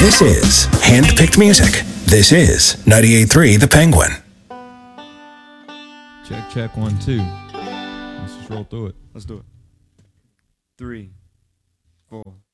This is hand-picked music. This is 98.3 The Penguin. Check, 1, 2. Let's just roll through it. Let's do it. 3, 4.